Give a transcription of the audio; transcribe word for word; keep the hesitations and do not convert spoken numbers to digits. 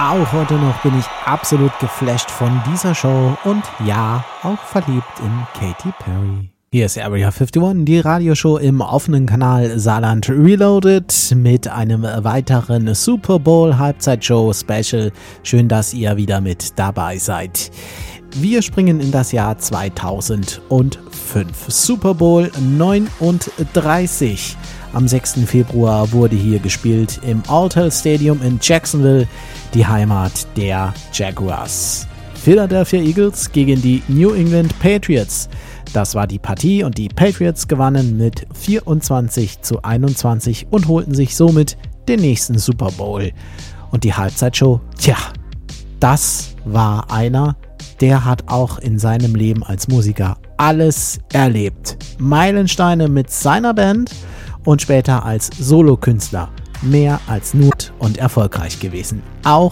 Auch heute noch bin ich absolut geflasht von dieser Show und ja, auch verliebt in Katy Perry. Hier ist Area einundfünfzig, die Radioshow im offenen Kanal Saarland Reloaded mit einem weiteren Super Bowl Halbzeitshow Special. Schön, dass ihr wieder mit dabei seid. Wir springen in das Jahr zweitausendfünf. Super Bowl neununddreißig. Am sechsten Februar wurde hier gespielt im Alltel Stadium in Jacksonville, die Heimat der Jaguars. Philadelphia Eagles gegen die New England Patriots. Das war die Partie und die Patriots gewannen mit vierundzwanzig zu einundzwanzig und holten sich somit den nächsten Super Bowl. Und die Halbzeitshow, tja, das war einer, der hat auch in seinem Leben als Musiker alles erlebt. Meilensteine mit seiner Band und später als Solokünstler. Mehr als nut und erfolgreich gewesen. Auch